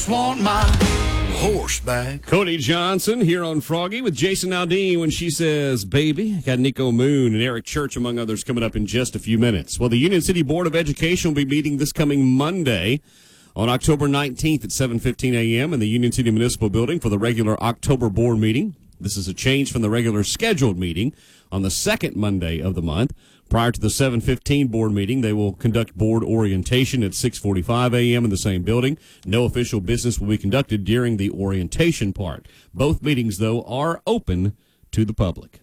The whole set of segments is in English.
just want my horse back. Cody Johnson here on Froggy with Jason Aldean when she says, baby. Got Nico Moon and Eric Church, among others, coming up in just a few minutes. Well, the Union City Board of Education will be meeting this coming Monday on October 19th at 7:15 a.m. in the Union City Municipal Building for the regular October board meeting. This is a change from the regular scheduled meeting on the second Monday of the month. Prior to the 7:15 board meeting, they will conduct board orientation at 6:45 a.m. in the same building. No official business will be conducted during the orientation part. Both meetings, though, are open to the public.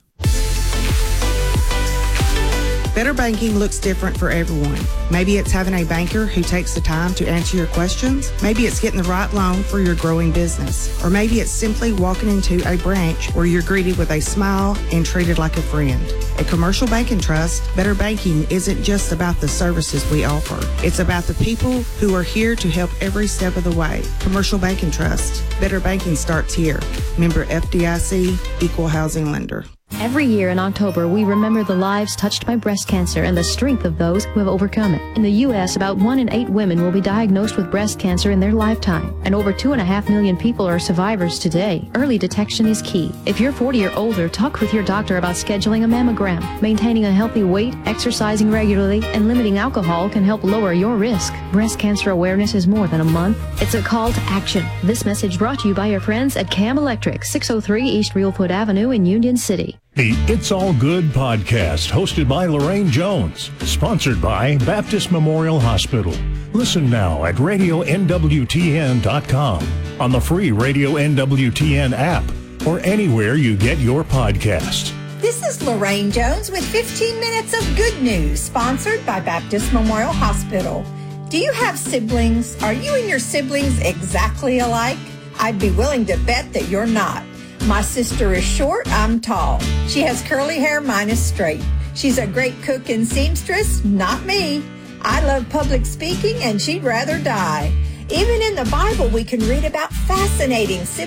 Better banking looks different for everyone. Maybe it's having a banker who takes the time to answer your questions. Maybe it's getting the right loan for your growing business. Or maybe it's simply walking into a branch where you're greeted with a smile and treated like a friend. At Commercial Bank and Trust, better banking isn't just about the services we offer. It's about the people who are here to help every step of the way. Commercial Bank and Trust. Better banking starts here. Member FDIC, Equal Housing Lender. Every year in October, we remember the lives touched by breast cancer and the strength of those who have overcome it. In the U.S., about 1 in 8 women will be diagnosed with breast cancer in their lifetime, and over 2.5 million people are survivors today. Early detection is key. If you're 40 or older, talk with your doctor about scheduling a mammogram. Maintaining a healthy weight, exercising regularly, and limiting alcohol can help lower your risk. Breast cancer awareness is more than a month. It's a call to action. This message brought to you by your friends at Cam Electric, 603 East Reelfoot Avenue in Union City. The It's All Good podcast, hosted by Lorraine Jones, sponsored by Baptist Memorial Hospital. Listen now at RadioNWTN.com, on the free Radio NWTN app, or anywhere you get your podcasts. This is Lorraine Jones with 15 minutes of good news, sponsored by Baptist Memorial Hospital. Do you have siblings? Are you and your siblings exactly alike? I'd be willing to bet that you're not. My sister is short, I'm tall. She has curly hair, mine is straight. She's a great cook and seamstress, not me. I love public speaking and she'd rather die. Even in the Bible, we can read about fascinating